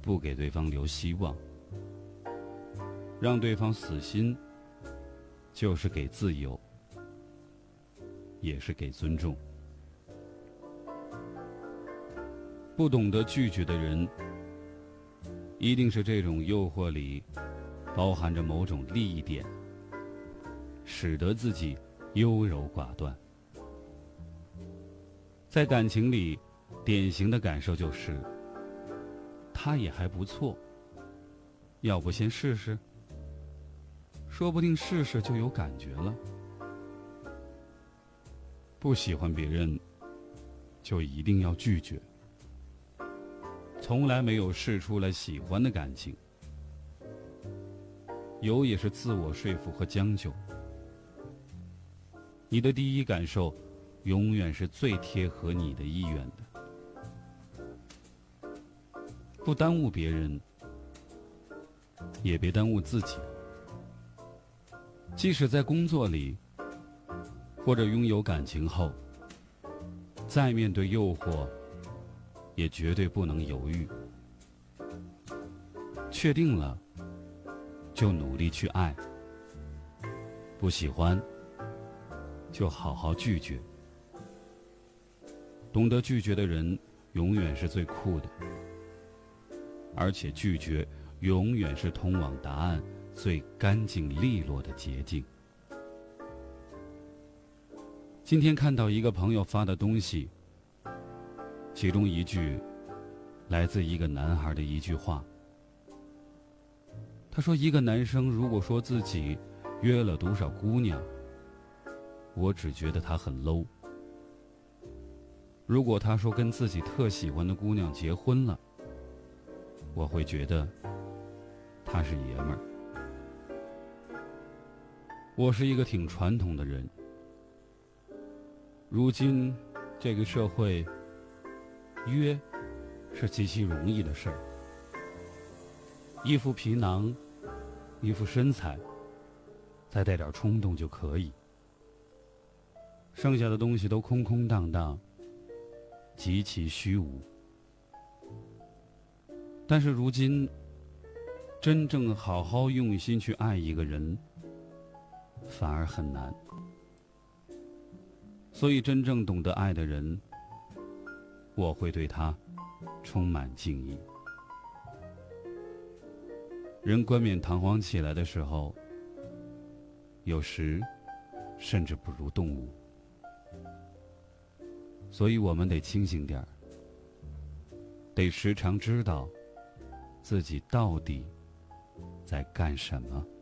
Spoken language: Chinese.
不给对方留希望。让对方死心，就是给自由，也是给尊重。不懂得拒绝的人，一定是这种诱惑里包含着某种利益点，使得自己优柔寡断。在感情里，典型的感受就是他也还不错，要不先试试？说不定试试就有感觉了。不喜欢别人，就一定要拒绝。从来没有试出来喜欢的感情，有也是自我说服和将就。你的第一感受，永远是最贴合你的意愿的。不耽误别人，也别耽误自己。即使在工作里，或者拥有感情后，再面对诱惑，也绝对不能犹豫。确定了，就努力去爱；不喜欢，就好好拒绝。懂得拒绝的人，永远是最酷的，而且拒绝永远是通往答案最干净利落的捷径。今天看到一个朋友发的东西，其中一句来自一个男孩的一句话。他说，一个男生如果说自己约了多少姑娘，我只觉得他很 low。 如果他说跟自己特喜欢的姑娘结婚了，我会觉得他是爷们儿。我是一个挺传统的人，如今这个社会，约是极其容易的事儿。一副皮囊，一副身材，再带点冲动就可以，剩下的东西都空空荡荡，极其虚无。但是如今，真正好好用心去爱一个人，反而很难。所以真正懂得爱的人，我会对他充满敬意。人冠冕堂皇起来的时候，有时甚至不如动物。所以我们得清醒点儿，得时常知道自己到底在干什么。